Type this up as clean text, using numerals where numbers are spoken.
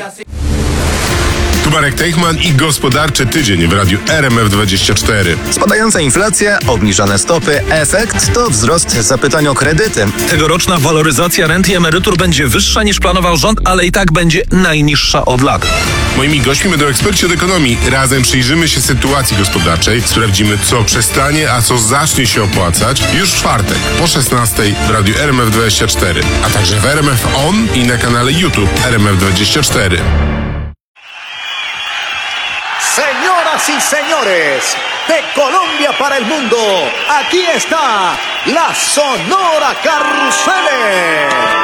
Tu Marek Teichman i gospodarczy tydzień w radiu RMF24. Spadająca inflacja, obniżone stopy, efekt to wzrost zapytań o kredyty. Tegoroczna waloryzacja rent i emerytur będzie wyższa niż planował rząd, ale i tak będzie najniższa od lat. Moimi gośćmi będą eksperci od ekonomii. Razem przyjrzymy się sytuacji gospodarczej, sprawdzimy, co przestanie, a co zacznie się opłacać już w czwartek po 16:00 w radiu RMF24, a także w RMF On i na kanale YouTube RMF24. Señoras y señores, de Colombia para el mundo, aquí está la Sonora Carrusel.